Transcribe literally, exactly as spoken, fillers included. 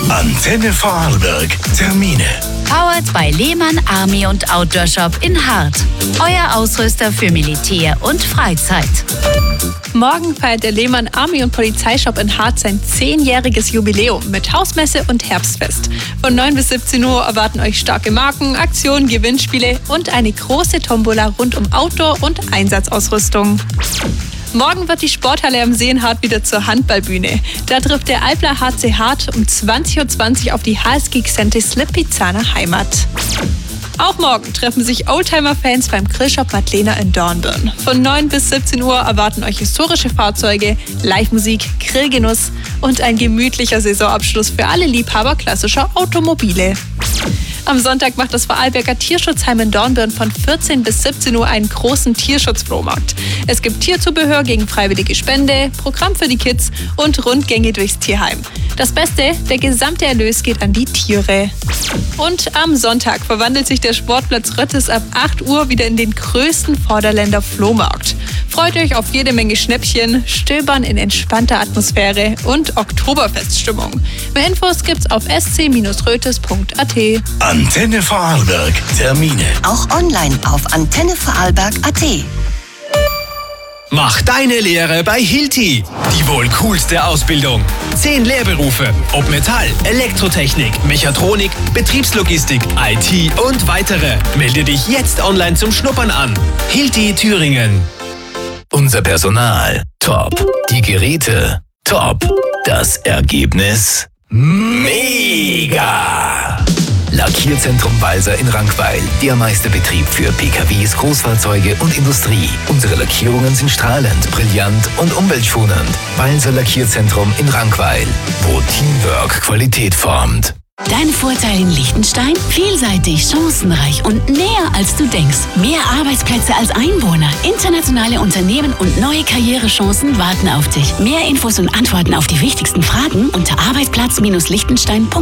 Antenne Vorarlberg. Termine. Powered bei Lehmann Army und Outdoor Shop in Hart. Euer Ausrüster für Militär und Freizeit. Morgen feiert der Lehmann Army und Polizeishop in Hart sein zehnjähriges Jubiläum mit Hausmesse und Herbstfest. Von neun bis siebzehn Uhr erwarten euch starke Marken, Aktionen, Gewinnspiele und eine große Tombola rund um Outdoor- und Einsatzausrüstung. Morgen wird die Sporthalle am See in Hart wieder zur Handballbühne. Da trifft der Alpler H C Hart um zwanzig Uhr zwanzig auf die H S G Xentes Lipizzaner Heimat. Auch morgen treffen sich Oldtimer-Fans beim Grillshop Madlena in Dornbirn. Von neun bis siebzehn Uhr erwarten euch historische Fahrzeuge, Live-Musik, Grillgenuss und ein gemütlicher Saisonabschluss für alle Liebhaber klassischer Automobile. Am Sonntag macht das Vorarlberger Tierschutzheim in Dornbirn von vierzehn bis siebzehn Uhr einen großen Tierschutzflohmarkt. Es gibt Tierzubehör gegen freiwillige Spende, Programm für die Kids und Rundgänge durchs Tierheim. Das Beste, der gesamte Erlös geht an die Tiere. Und am Sonntag verwandelt sich der Sportplatz Röttes ab acht Uhr wieder in den größten Vorderländer Flohmarkt. Freut euch auf jede Menge Schnäppchen, Stöbern in entspannter Atmosphäre und Oktoberfeststimmung. Mehr Infos gibt's auf s c rötes punkt a t. Antenne Vorarlberg. Termine. Auch online auf antenne vorarlberg punkt a t. Mach deine Lehre bei Hilti. Die wohl coolste Ausbildung. Zehn Lehrberufe, ob Metall, Elektrotechnik, Mechatronik, Betriebslogistik, I T und weitere. Melde dich jetzt online zum Schnuppern an. Hilti Thüringen. Unser Personal. Top. Die Geräte. Top. Das Ergebnis. Mega. Lackierzentrum Walser in Rankweil. Der Meisterbetrieb für P K Ws, Großfahrzeuge und Industrie. Unsere Lackierungen sind strahlend, brillant und umweltschonend. Walser Lackierzentrum in Rankweil, wo Teamwork Qualität formt. Dein Vorteil in Liechtenstein? Vielseitig, chancenreich und näher als du denkst. Mehr Arbeitsplätze als Einwohner, internationale Unternehmen und neue Karrierechancen warten auf dich. Mehr Infos und Antworten auf die wichtigsten Fragen unter arbeitsplatz Bindestrich liechtenstein punkt de.